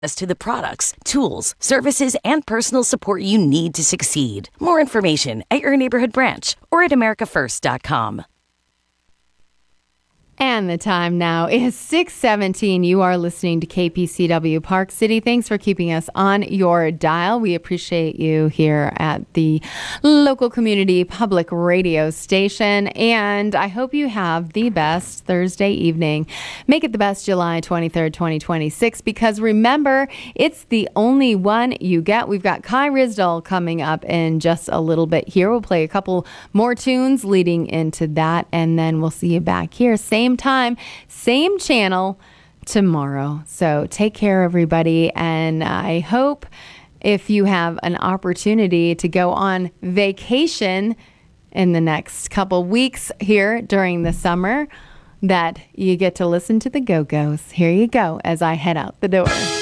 to the products, tools, services, and personal support you need to succeed. More information at your neighborhood branch or at americafirst.com. And the time now is 6:17. You are listening to KPCW Park City. Thanks for keeping us on your dial. We appreciate you here at the local community public radio station. And I hope you have the best Thursday evening. Make it the best July 23rd, 2026, because remember, it's the only one you get. We've got Kai Rizdal coming up in just a little bit here. We'll play a couple more tunes leading into that, and then we'll see you back here. Same time, same channel tomorrow. So take care, everybody. And I hope if you have an opportunity to go on vacation in the next couple weeks here during the summer, that you get to listen to the Go-Go's. Here you go as I head out the door.